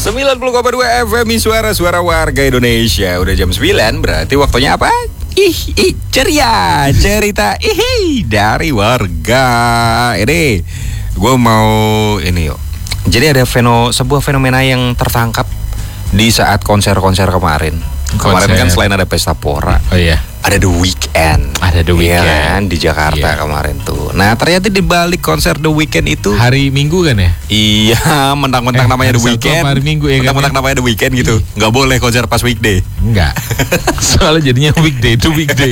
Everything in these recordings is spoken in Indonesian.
90,2 FM suara warga Indonesia. Udah jam 9 berarti waktunya apa? Ceria cerita dari warga. Ini gue mau ini yuk. Jadi ada sebuah fenomena yang tertangkap di saat konser-konser kemarin. Kemarin kan selain ada Pesta Pora, ada The Weeknd. Ada The Weeknd kan, di Jakarta kemarin tuh. Nah ternyata di balik konser The Weeknd itu hari Minggu kan ya? Iya, mentang-mentang namanya The Weeknd. Hari Minggu ya kan? Mentang-mentang namanya The Weeknd gitu. Nggak boleh konser pas weekday. Enggak. Soalnya jadinya weekday to weekday.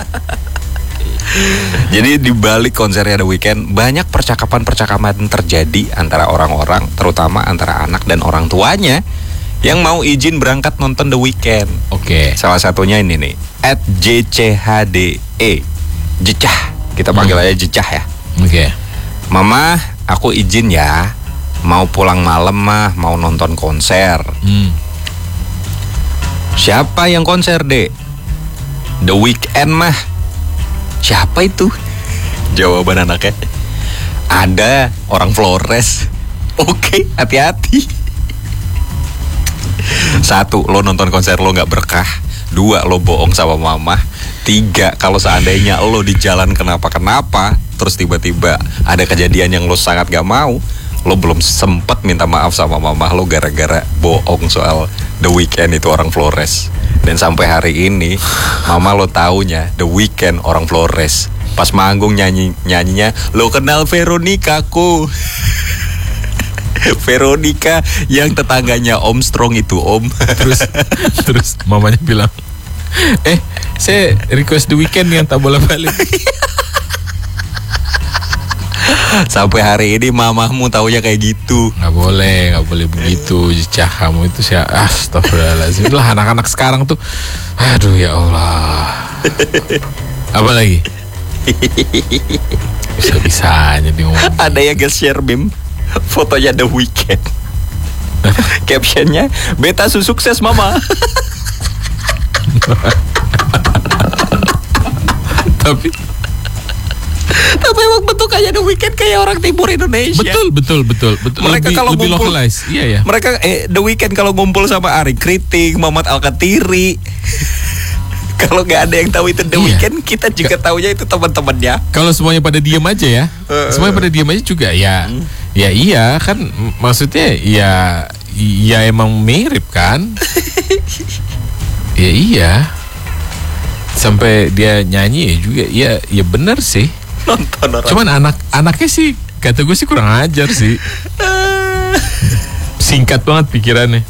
Jadi di balik konsernya The Weeknd banyak percakapan-percakapan terjadi antara orang-orang, terutama antara anak dan orang tuanya yang mau izin berangkat nonton The Weeknd. Oke. Salah satunya ini nih, @JCHDE. Jecah. Kita panggil aja Jecah ya. Oke. Mama, aku izin ya. Mau pulang malam mah, mau nonton konser. Siapa yang konser, Dek? The Weeknd mah. Siapa itu? Jawaban anaknya. Ada orang Flores. Oke, hati-hati. 1, lo nonton konser lo gak berkah. 2, lo bohong sama mama. 3, kalau seandainya lo di jalan kenapa-kenapa, terus tiba-tiba ada kejadian yang lo sangat gak mau, lo belum sempet minta maaf sama mama lo gara-gara bohong soal The Weeknd itu orang Flores. Dan sampai hari ini mama lo taunya The Weeknd orang Flores. Pas manggung nyanyinya, lo kenal Veronica ku. Veronica yang tetangganya Om Strong itu, Om. Terus mamanya bilang, saya request The Weeknd yang tak bolak-balik. Sampai hari ini mamahmu taunya kayak gitu. Nggak boleh begitu. Cah kamu itu sih, astagfirullahaladzim. Lah anak-anak sekarang tuh, aduh ya Allah. Apa lagi? Bisa-bisanya nih ngomong. Ada yang nge-share meme fotonya The Weeknd. Captionnya, beta sukses mama. Tapi emang bentukannya The Weeknd kayak orang timur Indonesia. Betul. Mereka kalau lebih ngumpul, localize. Iya ya. Mereka The Weeknd kalau ngumpul sama Ari Kriting, Muhammad Al-Katiri. Kalau nggak ada yang tahu itu The Weeknd, kita juga taunya itu teman-temannya. Kalau semuanya pada diam aja ya, semuanya pada diam aja juga ya. Ya iya kan, maksudnya ya emang mirip kan. Ya iya. Sampai dia nyanyi juga, ya benar sih. Nonton orang. Cuman anaknya sih, kata gue sih kurang ajar sih. Singkat banget pikirannya.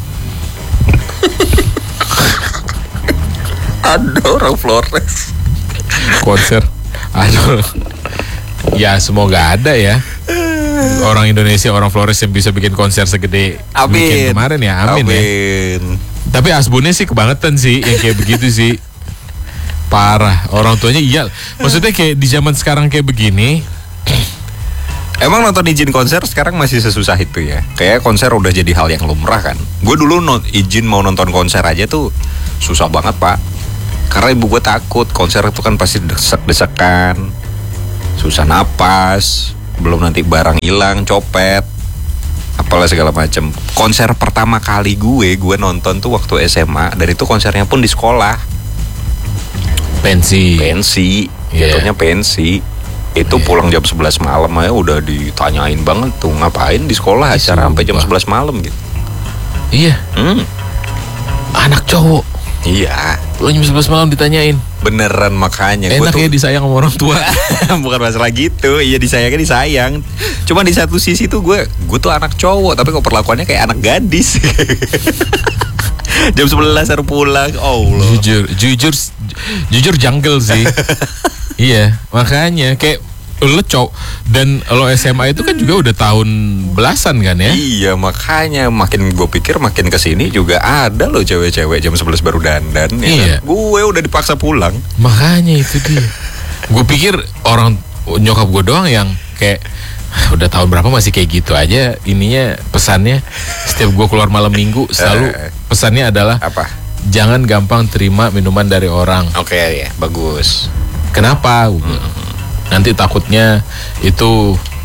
Ada orang Flores konser. Aduh. Ya semoga ada ya orang Indonesia, orang Flores yang bisa bikin konser segede Weeknd kemarin ya. Amin. Ya. Tapi asbunnya sih kebangetan sih yang kayak begitu sih. Parah. Orang tuanya maksudnya kayak di zaman sekarang kayak begini. Emang nonton izin konser sekarang masih sesusah itu ya? Kayak konser udah jadi hal yang lumrah kan. Gue dulu izin mau nonton konser aja tuh susah banget, Pak. Karena ibu gue takut konser itu kan pasti desek-desekan, susah napas, belum nanti barang hilang, copet, apalah segala macam. Konser pertama kali gue nonton tuh waktu SMA, dan itu konsernya pun di sekolah. Pensi, jatuhnya pensi. Itu pulang jam 11 malam aja udah ditanyain banget tuh, ngapain di sekolah acara sampai jam 11 malam gitu. Iya. Anak cowok. Iya. Pulang jam 11 malam ditanyain. Beneran, makanya enak ya disayang sama orang tua. Bukan masalah gitu. Iya, disayang. Cuma di satu sisi tuh gue tuh anak cowok, tapi kok perlakuannya kayak anak gadis. Jam 11 harus pulang. Allah. Jujur jungle sih. Iya, makanya kayak lo cowok dan lo SMA itu kan juga udah tahun belasan kan ya? Iya, makanya makin gue pikir makin kesini juga ada loh cewek-cewek jam 11 baru dandan. Iya. Ya kan? Gue udah dipaksa pulang. Makanya itu dia. Gue pikir orang nyokap gue doang yang kayak udah tahun berapa masih kayak gitu aja. Ininya pesannya setiap gue keluar malam minggu selalu pesannya adalah apa? Jangan gampang terima minuman dari orang. Oke, ya bagus. Kenapa? Nanti takutnya itu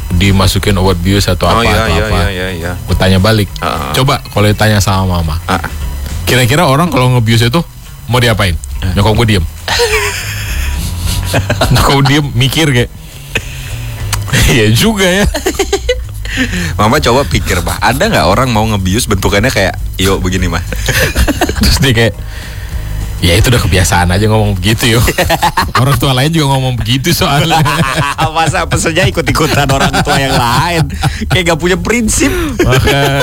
dimasukin obat bius atau apa iya. Gue tanya balik. Coba kalau ditanya sama mama, kira-kira orang kalau ngebius itu mau diapain? Nyokap gue diem. Nyokap diem mikir kayak, iya juga ya. Mama coba pikir, bah, ada nggak orang mau ngebius bentukannya kayak yo begini mah? Terus dia kayak, ya itu udah kebiasaan aja ngomong begitu yo. Orang tua lain juga ngomong begitu soalnya. Masa pesennya ikut-ikutan orang tua yang lain? Kayak gak punya prinsip.